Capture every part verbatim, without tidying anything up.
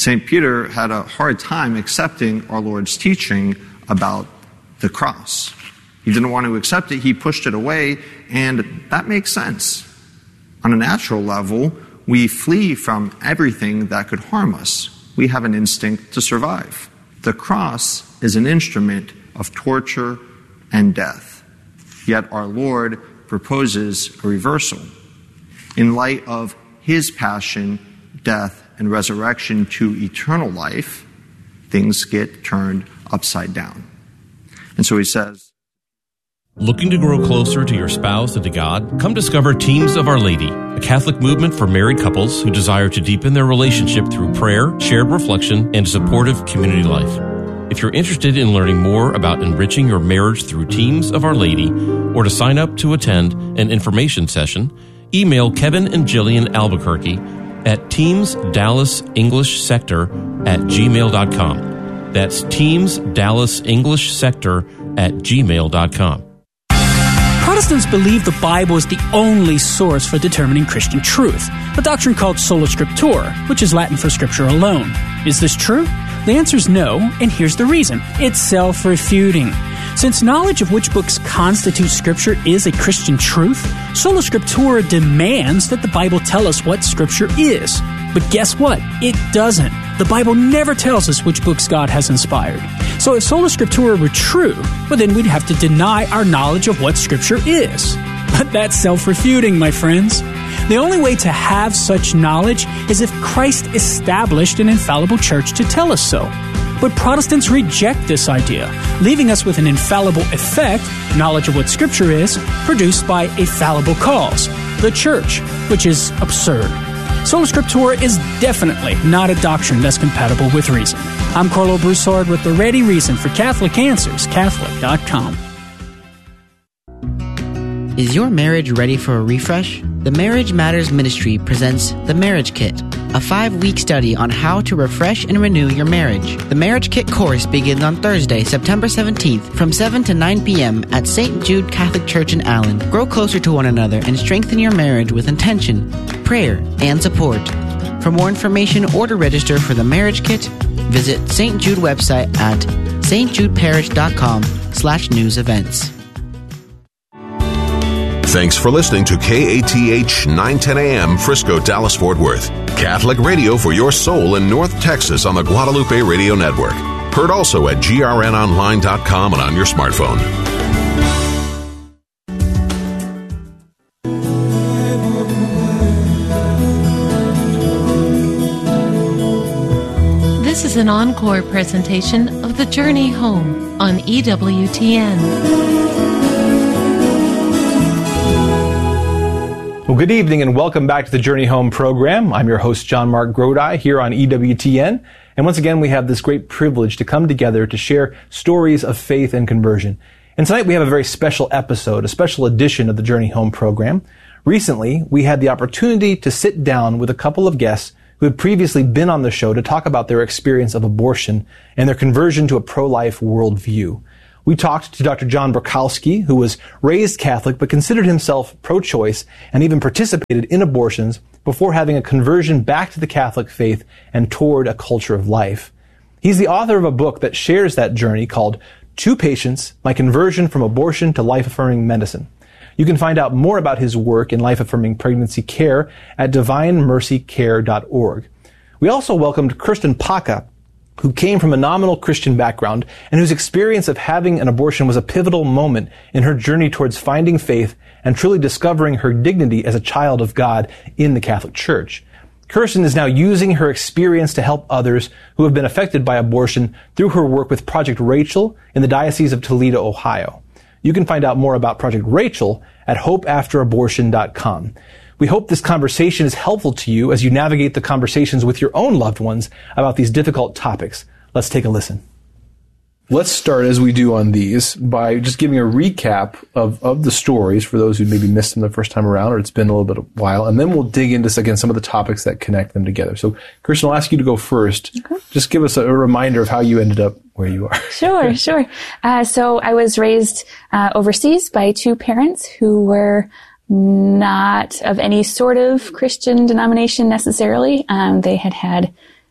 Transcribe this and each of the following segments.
Saint Peter had a hard time accepting our Lord's teaching about the cross. He didn't want to accept it. He pushed it away, and that makes sense. On a natural level, we flee from everything that could harm us. We have an instinct to survive. The cross is an instrument of torture and death. Yet our Lord proposes a reversal. In light of his passion, death, and resurrection to eternal life, things get turned upside down. And so he says, looking to grow closer to your spouse and to God? Come discover Teams of Our Lady, a Catholic movement for married couples who desire to deepen their relationship through prayer, shared reflection, and supportive community life. If you're interested in learning more about enriching your marriage through Teams of Our Lady, or to sign up to attend an information session, email Kevin and Jillian Albuquerque at teams dallas english sector at gmail dot com. That's teams dallas english sector at gmail dot com. Protestants believe the Bible is the only source for determining Christian truth, a doctrine called sola scriptura, which is Latin for scripture alone. Is this true? The answer is no, and here's the reason. It's self-refuting. Since knowledge of which books constitute Scripture is a Christian truth, sola scriptura demands that the Bible tell us what Scripture is. But guess what? It doesn't. The Bible never tells us which books God has inspired. So if sola scriptura were true, well then we'd have to deny our knowledge of what Scripture is. But that's self-refuting, my friends. The only way to have such knowledge is if Christ established an infallible church to tell us so. But Protestants reject this idea, leaving us with an infallible effect, knowledge of what Scripture is, produced by a fallible cause, the church, which is absurd. Sola Scriptura is definitely not a doctrine that's compatible with reason. I'm Carlo Broussard with the ready reason for Catholic Answers, Catholic dot com. Is your marriage ready for a refresh? The Marriage Matters Ministry presents The Marriage Kit, a five-week study on how to refresh and renew your marriage. The Marriage Kit course begins on Thursday, September seventeenth from seven to nine p.m. at Saint Jude Catholic Church in Allen. Grow closer to one another and strengthen your marriage with intention, prayer, and support. For more information or to register for the Marriage Kit, visit Saint Jude website at stjudeparish.com slash news events. Thanks for listening to K A T H nine ten A M Frisco, Dallas, Fort Worth. Catholic radio for your soul in North Texas on the Guadalupe Radio Network. Heard also at G R N online dot com and on your smartphone. This is an encore presentation of The Journey Home on E W T N. Well, good evening and welcome back to the Journey Home program. I'm your host, John Mark Grodi, here on E W T N. And once again, we have this great privilege to come together to share stories of faith and conversion. And tonight we have a very special episode, a special edition of the Journey Home program. Recently, we had the opportunity to sit down with a couple of guests who had previously been on the show to talk about their experience of abortion and their conversion to a pro-life worldview. We talked to Doctor John Burkowski, who was raised Catholic but considered himself pro-choice and even participated in abortions before having a conversion back to the Catholic faith and toward a culture of life. He's the author of a book that shares that journey called Two Patients, My Conversion from Abortion to Life-Affirming Medicine. You can find out more about his work in life-affirming pregnancy care at divine mercy care dot org. We also welcomed Kirsten Paca, who came from a nominal Christian background and whose experience of having an abortion was a pivotal moment in her journey towards finding faith and truly discovering her dignity as a child of God in the Catholic Church. Kirsten is now using her experience to help others who have been affected by abortion through her work with Project Rachel in the Diocese of Toledo, Ohio. You can find out more about Project Rachel at hope after abortion dot com. We hope this conversation is helpful to you as you navigate the conversations with your own loved ones about these difficult topics. Let's take a listen. Let's start, as we do on these, by just giving a recap of, of the stories for those who maybe missed them the first time around or it's been a little bit of a while, and then we'll dig into, again, some of the topics that connect them together. So, Kirsten, I'll ask you to go first. Okay. Just give us a, a reminder of how you ended up where you are. Sure, sure. Uh, so I was raised uh, overseas by two parents who were not of any sort of Christian denomination necessarily. Um, they had had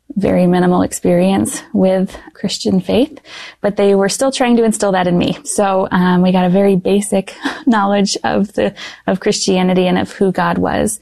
very minimal experience with Christian faith, but they were still trying to instill that in me. So um, we got a very basic knowledge of the of Christianity and of who God was.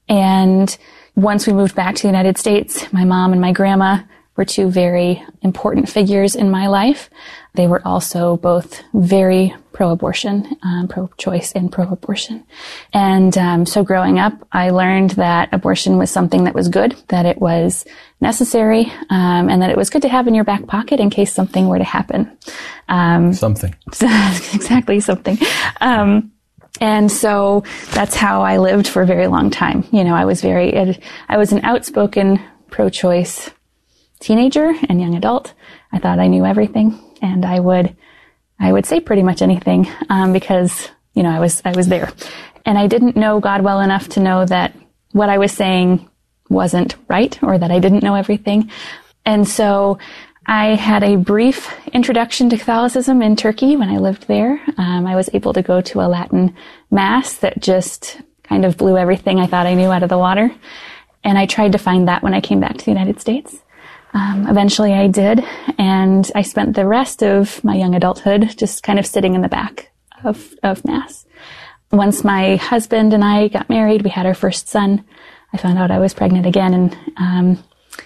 And once we moved back to the United States, my mom and my grandma were two very important figures in my life. They were also both very pro-abortion, um, pro-choice and pro-abortion. And um, so growing up, I learned that abortion was something that was good, that it was necessary, um, and that it was good to have in your back pocket in case something were to happen. Um, something. Exactly, something. Um, and so that's how I lived for a very long time. You know, I was very, I was an outspoken pro-choice teenager and young adult. I thought I knew everything, and I would, I would say pretty much anything, um, because, you know, I was, I was there. And I didn't know God well enough to know that what I was saying wasn't right, or that I didn't know everything. And so I had a brief introduction to Catholicism in Turkey when I lived there. Um, I was able to go to a Latin mass that just kind of blew everything I thought I knew out of the water. And I tried to find that when I came back to the United States. Um, eventually I did, and I spent the rest of my young adulthood just kind of sitting in the back of, of Mass. Once my husband and I got married, we had our first son. I found out I was pregnant again, and um,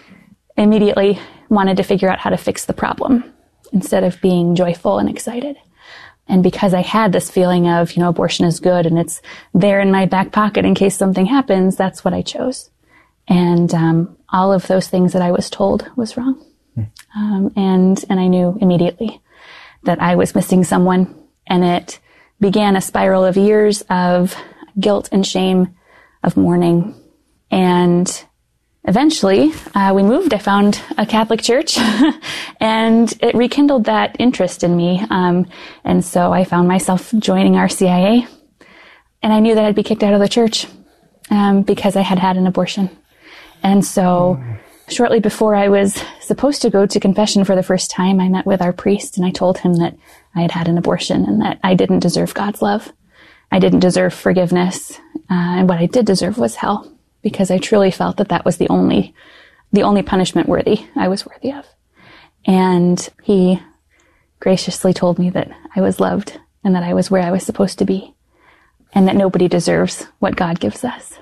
immediately wanted to figure out how to fix the problem instead of being joyful and excited. And because I had this feeling of, you know, abortion is good and it's there in my back pocket in case something happens, that's what I chose. And um, all of those things that I was told was wrong. Hmm. Um, and and I knew immediately that I was missing someone. And it began a spiral of years of guilt and shame, of mourning. And eventually, uh, we moved. I found a Catholic church, and it rekindled that interest in me. Um, and so I found myself joining R C I A. And I knew that I'd be kicked out of the church um, because I had had an abortion. And so shortly before I was supposed to go to confession for the first time, I met with our priest, and I told him that I had had an abortion and that I didn't deserve God's love. I didn't deserve forgiveness. Uh, and what I did deserve was hell, because I truly felt that that was the only, the only punishment worthy I was worthy of. And he graciously told me that I was loved and that I was where I was supposed to be, and that nobody deserves what God gives us.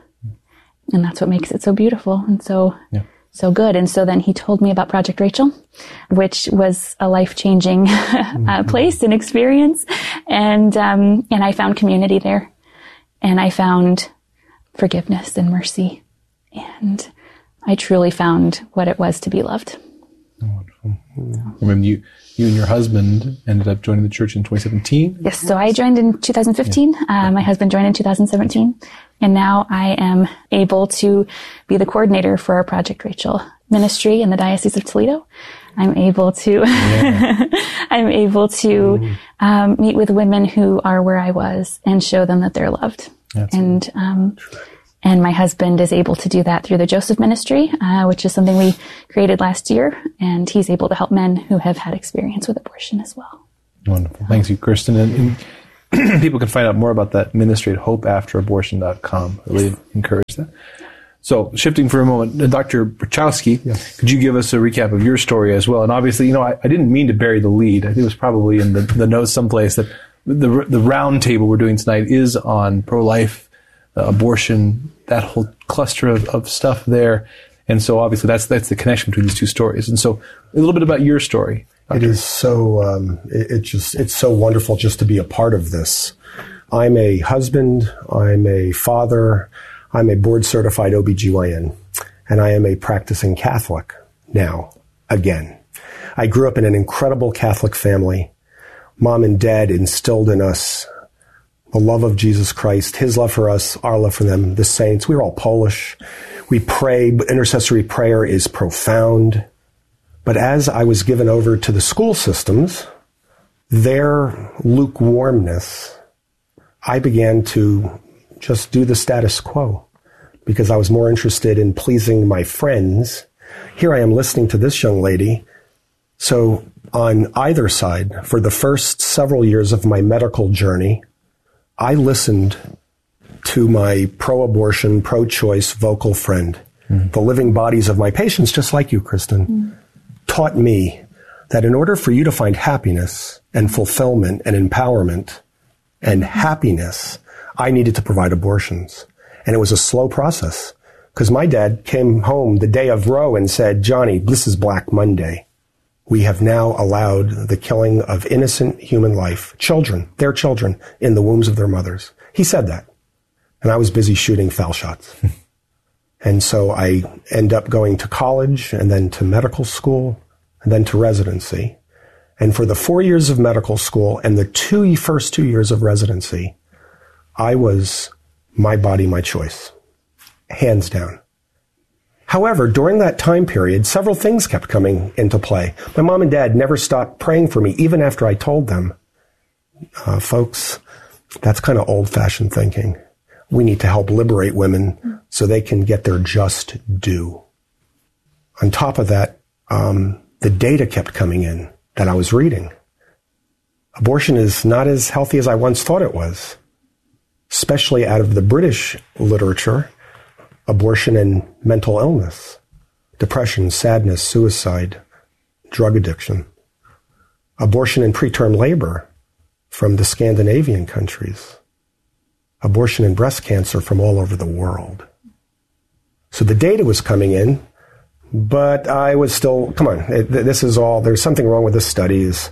And that's what makes it so beautiful and so, yeah. so good. And so then he told me about Project Rachel, which was a life-changing mm-hmm. uh, place and experience. And, um, and I found community there, and I found forgiveness and mercy. And I truly found what it was to be loved. Oh, wonderful. I mean, you, you and your husband ended up joining the church in twenty seventeen? Yes, so I joined in two thousand fifteen. Yeah. Uh, my husband joined in two thousand seventeen. And now I am able to be the coordinator for our Project Rachel ministry in the Diocese of Toledo. I'm able to, yeah. I'm able to mm. um, meet with women who are where I was and show them that they're loved. That's and um, and my husband is able to do that through the Joseph Ministry, uh, which is something we created last year. And he's able to help men who have had experience with abortion as well. Wonderful. Thanks you, Kirsten. And, and people can find out more about that ministry at hope after abortion dot com. I really encourage that. So, shifting for a moment, Doctor Bruchowski, yes. Could you give us a recap of your story as well? And obviously, you know, I, I didn't mean to bury the lead. I think it was probably in the, the notes someplace that the the round table we're doing tonight is on pro-life, uh, abortion, that whole cluster of, of stuff there. And so, obviously, that's that's the connection between these two stories. And so, a little bit about your story. Doctor It is so, um, it, it just, it's so wonderful just to be a part of this. I'm a husband, I'm a father, I'm a board-certified O B G Y N, and I am a practicing Catholic now, again. I grew up in an incredible Catholic family. Mom and Dad instilled in us the love of Jesus Christ, His love for us, our love for them, the saints. We were all Polish. We pray, but intercessory prayer is profound. But as I was given over to the school systems, their lukewarmness, I began to just do the status quo because I was more interested in pleasing my friends. Here I am listening to this young lady. So on either side, for the first several years of my medical journey, I listened to my pro-abortion, pro-choice vocal friend Mm. The living bodies of my patients, just like you, Kristen, mm. taught me that in order for you to find happiness and fulfillment and empowerment and happiness, I needed to provide abortions. And it was a slow process because my dad came home the day of Roe and said, Johnny, this is Black Monday. We have now allowed the killing of innocent human life, children, their children, in the wombs of their mothers. He said that. And I was busy shooting foul shots. And so I end up going to college and then to medical school and then to residency. And for the four years of medical school and the two first two years of residency, I was my body, my choice. Hands down. However, during that time period, several things kept coming into play. My mom and dad never stopped praying for me, even after I told them, uh, folks, that's kind of old-fashioned thinking. We need to help liberate women so they can get their just due. On top of that, um, the data kept coming in that I was reading. Abortion is not as healthy as I once thought it was, especially out of the British literature. Abortion and mental illness, depression, sadness, suicide, drug addiction. Abortion and preterm labor from the Scandinavian countries. Abortion and breast cancer from all over the world. So the data was coming in, but I was still, come on, it, this is all, there's something wrong with the studies.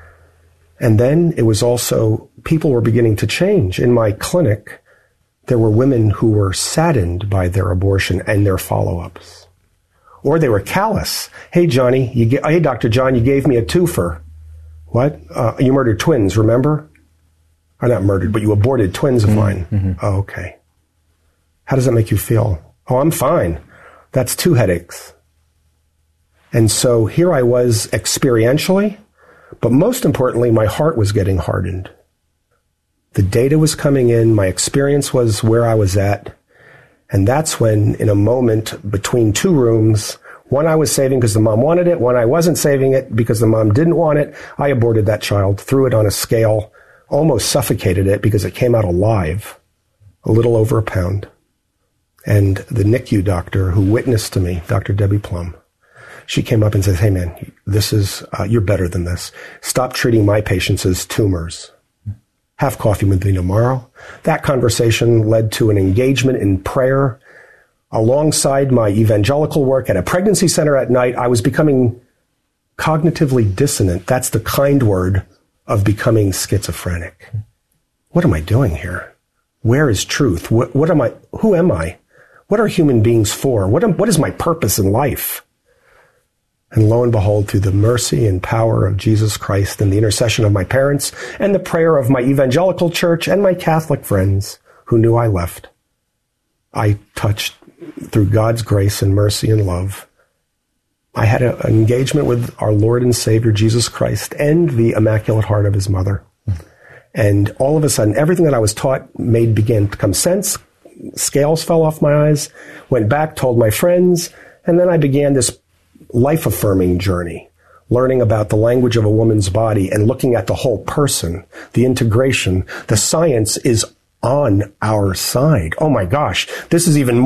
And then it was also, people were beginning to change. In my clinic, there were women who were saddened by their abortion and their follow-ups. Or they were callous. Hey, Johnny, you get, hey, Doctor John, you gave me a twofer. What? Uh, you murdered twins, remember? Or not murdered, but you aborted twins of mine. Mm-hmm. Oh, okay. How does that make you feel? Oh, I'm fine. That's two headaches. And so here I was experientially, but most importantly, my heart was getting hardened. The data was coming in, my experience was where I was at, and that's when, in a moment between two rooms, one I was saving because the mom wanted it, one I wasn't saving it because the mom didn't want it, I aborted that child, threw it on a scale, almost suffocated it because it came out alive, a little over a pound. And the N I C U doctor who witnessed to me, Doctor Debbie Plum, she came up and said, hey man, this is, uh, you're better than this. Stop treating my patients as tumors. Have coffee with me tomorrow. That conversation led to an engagement in prayer. Alongside my evangelical work at a pregnancy center at night, I was becoming cognitively dissonant. That's the kind word of becoming schizophrenic. What am I doing here? Where is truth? What, what am I? Who am I? What are human beings for? What am, what is my purpose in life? And lo and behold, through the mercy and power of Jesus Christ and the intercession of my parents and the prayer of my evangelical church and my Catholic friends who knew I left, I touched, through God's grace and mercy and love, I had a, an engagement with our Lord and Savior Jesus Christ and the Immaculate Heart of his mother. And all of a sudden, everything that I was taught made began to come sense. Scales fell off my eyes, went back, told my friends, and then I began this life-affirming journey, learning about the language of a woman's body and looking at the whole person, the integration. The science is on our side. Oh my gosh, this is even more